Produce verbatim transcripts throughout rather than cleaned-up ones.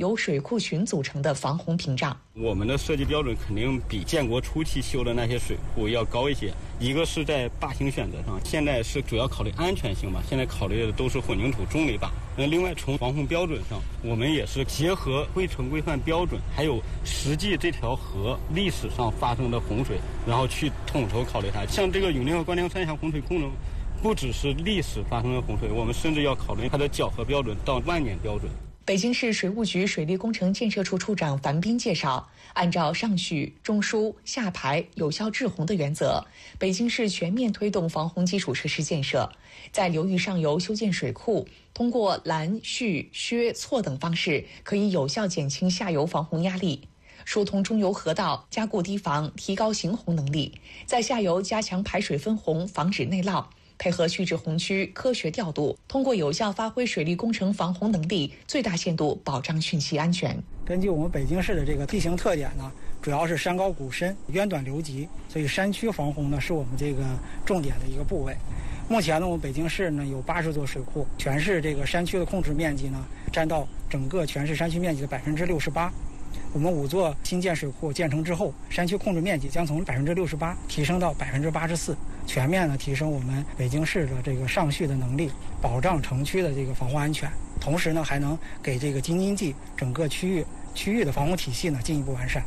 由水库群组成的防洪屏障。 我们的设计标准肯定比建国初期修的那些水库要高一些。一个是在坝型选择上，现在是主要考虑安全性吧，现在考虑的都是混凝土中垒坝。那另外从防洪标准上，我们也是结合规程规范标准，还有实际这条河历史上发生的洪水，然后去统筹考虑它。像这个永定河关梁三峡洪水工程，不只是历史发生的洪水，我们甚至要考虑它的缴河标准到万年标准。 北京市水务局水利工程建设处处长樊斌介绍，按照上蓄、中疏、下排、有效治洪的原则，北京市全面推动防洪基础设施建设，在流域上游修建水库，通过拦、蓄、削、错等方式，可以有效减轻下游防洪压力。疏通中游河道，加固堤防，提高行洪能力；在下游加强排水分洪，防止内涝。配合蓄滞洪区科学调度，通过有效发挥水利工程防洪能力，最大限度保障汛期安全。 根据我们北京市的这个地形特点呢，主要是山高谷深、渊短流急，所以山区防洪呢是我们这个重点的一个部位。目前呢，我们北京市呢有八十座水库，全市这个山区的控制面积呢占到整个全市山区面积的百分之六十八。我们五座新建水库建成之后，山区控制面积将从百分之六十八提升到百分之八十四，全面的提升我们北京市的这个上蓄的能力，保障城区的这个防洪安全。同时呢，还能给这个京津冀整个区域区域的防洪体系呢进一步完善。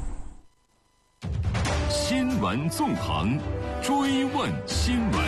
新闻纵横，追问新闻。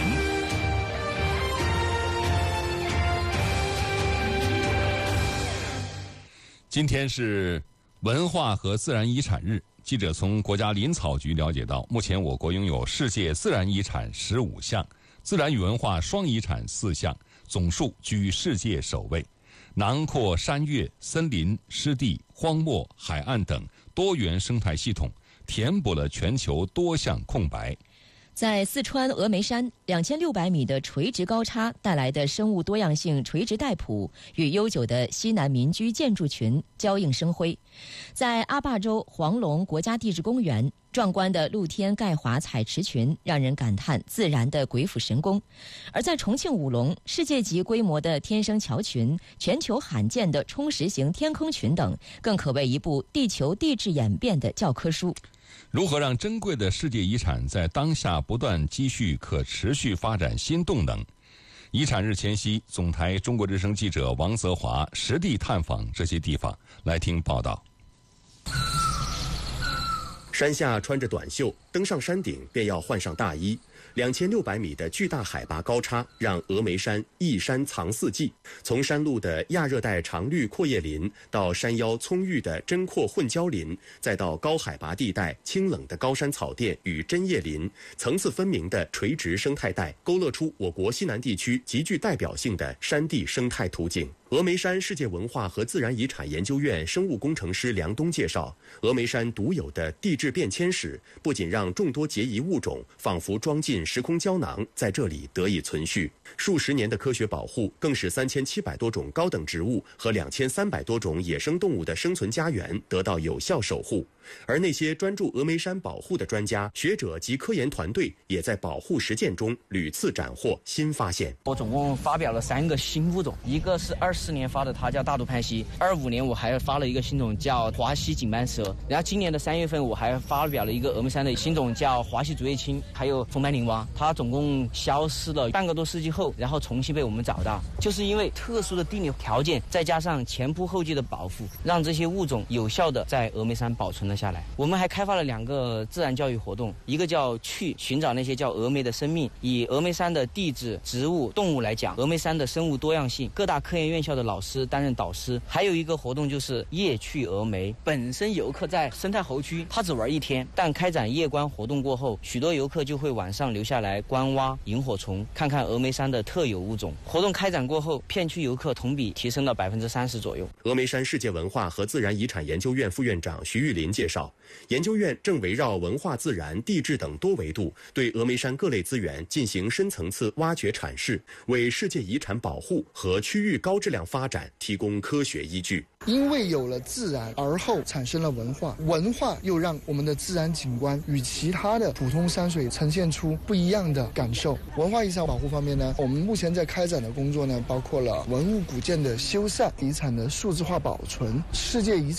今天是文化和自然遗产日，记者从国家林草局了解到，目前我国拥有世界自然遗产十五项，自然与文化双遗产四项，总数居世界首位，囊括山岳、森林、湿地、荒漠、海岸等多元生态系统，填补了全球多项空白。 在四川峨眉山，两千六百米的垂直高差带来的生物多样性垂直带谱，与悠久的西南民居建筑群交映生辉。在阿坝州黄龙国家地质公园，壮观的露天钙华采池群让人感叹自然的鬼斧神工；而在重庆武隆，世界级规模的天生桥群、全球罕见的冲石型天坑群等，更可谓一部地球地质演变的教科书。 如何让珍贵的世界遗产在当下不断积蓄可持续发展新动能？遗产日前夕，总台中国之声记者王泽华实地探访这些地方，来听报道。 山下穿着短袖，登上山顶便要换上大衣。两千六百米的巨大海拔高差，让峨眉山一山藏四季。从山路的亚热带常绿阔叶林，到山腰葱郁的针阔混交林，再到高海拔地带清冷的高山草甸与针叶林，层次分明的垂直生态带，勾勒出我国西南地区极具代表性的山地生态图景。峨眉山世界文化和自然遗产研究院生物工程师梁东介绍，峨眉山独有的地质变迁史，不仅让众多孑遗物种仿佛装进时空胶囊，在这里得以存续。数十年的科学保护，更使三千七百多种高等植物和两千三百多种野生动物的生存家园得到有效守护。而那些专注峨眉山保护的专家、学者及科研团队，也在保护实践中屡次斩获新发现。 我总共发表了三个新物种，一个是二四年发的，它叫大肚攀蜥；二五年我还发了一个新种叫华西锦斑蛇，然后今年的三月份我还发表了一个峨眉山的新种叫华西竹叶青，还有风斑羚蛙。它总共消失了半个多世纪后，然后重新被我们找到，就是因为特殊的地理条件，再加上前仆后继的保护，让这些物种有效的在峨眉山保存了下来。我们还开发了两个自然教育活动，一个叫去寻找那些叫峨眉的生命，以峨眉山的地质、植物、动物来讲峨眉山的生物多样性，各大科研院校的老师担任导师。还有一个活动就是夜去峨眉，本身游客在生态猴区他只玩一天，但开展夜观活动过后，许多游客就会晚上留下来观蛙、萤火虫，看看峨眉山的特有物种。活动开展过后，片区游客同比提升了百分之三十左右。 峨眉山世界文化和自然遗产研究院副院长徐玉林介绍，研究院正围绕文化、自然、地质等多维度，对峨眉山各类资源进行深层次挖掘阐释，为世界遗产保护和区域高质量发展提供科学依据。 因为有了自然，而后产生了文化，文化又让我们的自然景观与其他的普通山水呈现出不一样的感受。文化遗产保护方面呢，我们目前在开展的工作呢，包括了文物古建的修缮、遗产的数字化保存、世界遗产